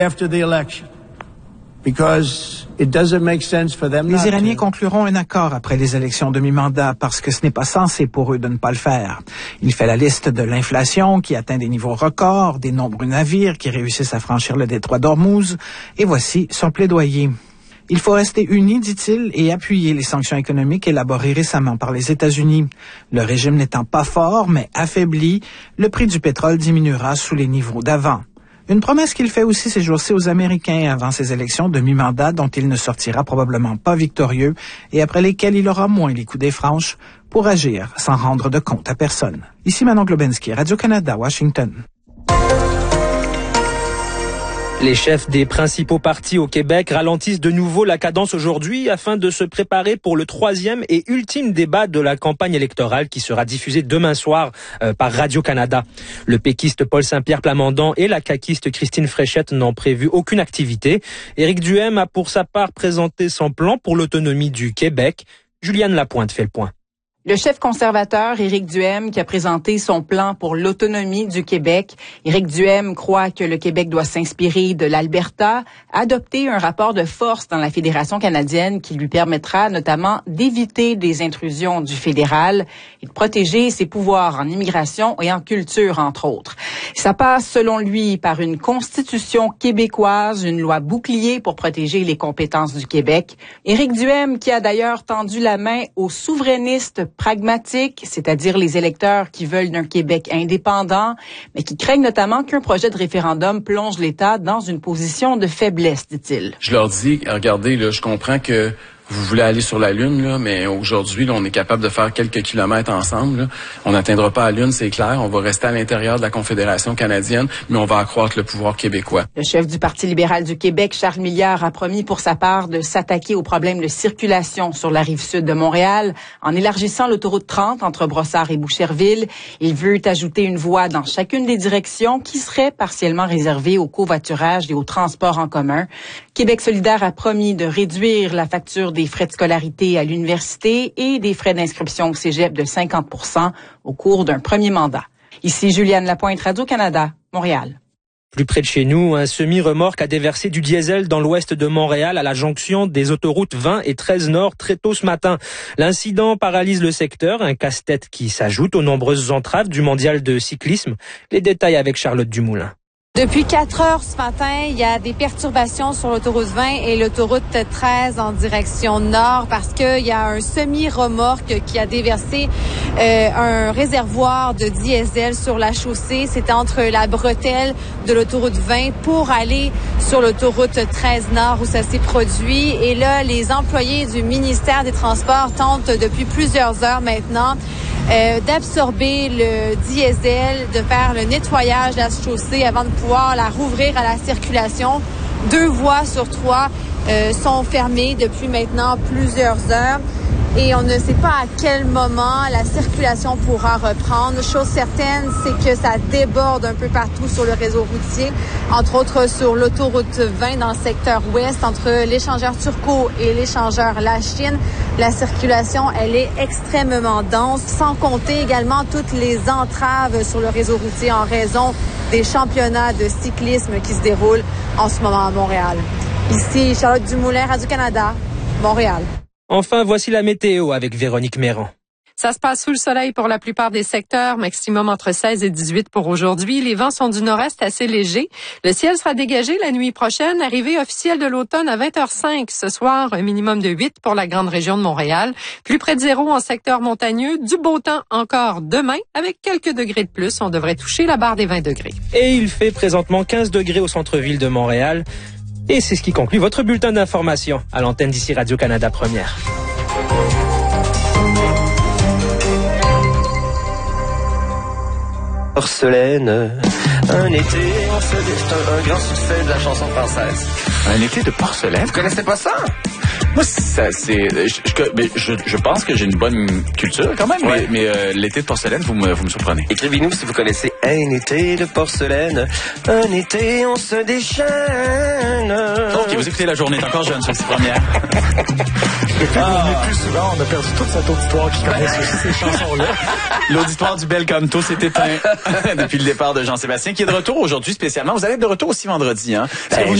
after the election. Because it doesn't make sense for them. Les Iraniens concluront un accord après les élections de mi-mandat parce que ce n'est pas censé pour eux de ne pas le faire. Il fait la liste de l'inflation qui atteint des niveaux records, des nombreux navires qui réussissent à franchir le détroit d'Ormuz, et voici son plaidoyer. Il faut rester unis, dit-il, et appuyer les sanctions économiques élaborées récemment par les États-Unis. Le régime n'étant pas fort, mais affaibli, le prix du pétrole diminuera sous les niveaux d'avant. Une promesse qu'il fait aussi ces jours-ci aux Américains avant ces élections de mi-mandat dont il ne sortira probablement pas victorieux et après lesquelles il aura moins les coups des franches pour agir sans rendre de compte à personne. Ici Manon Globensky, Radio-Canada, Washington. Les chefs des principaux partis au Québec ralentissent de nouveau la cadence aujourd'hui afin de se préparer pour le 3e et ultime débat de la campagne électorale qui sera diffusé demain soir par Radio-Canada. Le péquiste Paul Saint-Pierre Plamondon et la caquiste Christine Fréchette n'ont prévu aucune activité. Éric Duhaime a pour sa part présenté son plan pour l'autonomie du Québec. Juliane Lapointe fait le point. Le chef conservateur Éric Duhaime qui a présenté son plan pour l'autonomie du Québec. Éric Duhaime croit que le Québec doit s'inspirer de l'Alberta, adopter un rapport de force dans la Fédération canadienne qui lui permettra notamment d'éviter des intrusions du fédéral et de protéger ses pouvoirs en immigration et en culture, entre autres. Ça passe, selon lui, par une constitution québécoise, une loi bouclier pour protéger les compétences du Québec. Éric Duhaime qui a d'ailleurs tendu la main aux souverainistes pragmatiques, c'est-à-dire les électeurs qui veulent d'un Québec indépendant, mais qui craignent notamment qu'un projet de référendum plonge l'État dans une position de faiblesse, dit-il. Je leur dis, regardez, là, je comprends que vous voulez aller sur la Lune, là, mais aujourd'hui, là, on est capable de faire quelques kilomètres ensemble. Là. On n'atteindra pas la Lune, c'est clair. On va rester à l'intérieur de la Confédération canadienne, mais on va accroître le pouvoir québécois. Le chef du Parti libéral du Québec, Charles Milliard, a promis pour sa part de s'attaquer aux problèmes de circulation sur la rive sud de Montréal en élargissant l'autoroute 30 entre Brossard et Boucherville. Il veut ajouter une voie dans chacune des directions qui serait partiellement réservée au covoiturage et au transport en commun. Québec solidaire a promis de réduire la facture des frais de scolarité à l'université et des frais d'inscription au cégep de 50% au cours d'un premier mandat. Ici Juliane Lapointe, Radio-Canada, Montréal. Plus près de chez nous, un semi-remorque a déversé du diesel dans l'ouest de Montréal à la jonction des autoroutes 20 et 13 Nord très tôt ce matin. L'incident paralyse le secteur, un casse-tête qui s'ajoute aux nombreuses entraves du mondial de cyclisme. Les détails avec Charlotte Dumoulin. Depuis 4 heures ce matin, il y a des perturbations sur l'autoroute 20 et l'autoroute 13 en direction nord parce qu'il y a un semi-remorque qui a déversé un réservoir de diesel sur la chaussée. C'est entre la bretelle de l'autoroute 20 pour aller sur l'autoroute 13 nord où ça s'est produit. Et là, les employés du ministère des Transports tentent depuis plusieurs heures maintenant d'absorber le diesel, de faire le nettoyage de la chaussée avant de pouvoir la rouvrir à la circulation. 2 voies sur 3 sont fermées depuis maintenant plusieurs heures et on ne sait pas à quel moment la circulation pourra reprendre. Chose certaine, c'est que ça déborde un peu partout sur le réseau routier, entre autres sur l'autoroute 20 dans le secteur ouest, entre l'échangeur Turcot et l'échangeur La Chine. La circulation, elle est extrêmement dense, sans compter également toutes les entraves sur le réseau routier en raison des championnats de cyclisme qui se déroulent en ce moment à Montréal. Ici, Charlotte Dumoulin, Radio-Canada, Montréal. Enfin, voici la météo avec Véronique Méran. Ça se passe sous le soleil pour la plupart des secteurs, maximum entre 16 et 18 pour aujourd'hui. Les vents sont du nord-est assez légers. Le ciel sera dégagé la nuit prochaine. Arrivée officielle de l'automne à 20h05 ce soir, un minimum de 8 pour la grande région de Montréal. Plus près de 0 en secteur montagneux. Du beau temps encore demain, avec quelques degrés de plus. On devrait toucher la barre des 20 degrés. Et il fait présentement 15 degrés au centre-ville de Montréal. Et c'est ce qui conclut votre bulletin d'information à l'antenne d'ici Radio-Canada Première. Porcelaine, un été, c'est un grand succès de la chanson française. Un été de porcelaine? Vous connaissez pas ça? Moi, je pense que j'ai une bonne culture quand même, Ouais. mais l'été de porcelaine, vous me surprenez. Écrivez-nous si vous connaissez un été de porcelaine. Un été, on se déchaîne. Ok, vous écoutez La Journée est encore jeune sur ces premières. On est plus souvent, on a perdu toute cette auditoire qui connaît ces chansons-là. L'auditoire du Bel Canto s'est éteint depuis le départ de Jean-Sébastien, qui est de retour aujourd'hui spécialement. Vous allez être de retour aussi vendredi, hein?